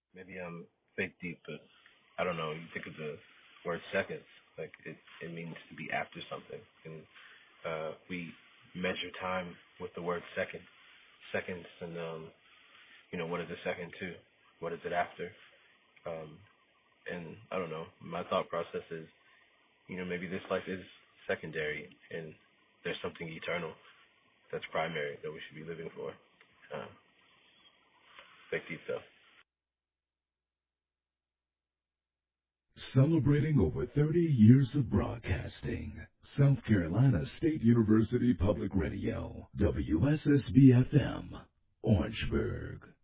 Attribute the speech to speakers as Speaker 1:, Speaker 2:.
Speaker 1: Maybe I'm fake deep, but I don't know. You think of the word seconds, like it means to be after something, and we measure time with the word second, seconds, and what is a second to? What is it after? Um, and I don't know. My thought process is, maybe this life is secondary, and there's something eternal that's primary that we should be living for. Uh, fake deep though.
Speaker 2: Celebrating over 30 years of broadcasting. South Carolina State University Public Radio, WSSB FM, Orangeburg.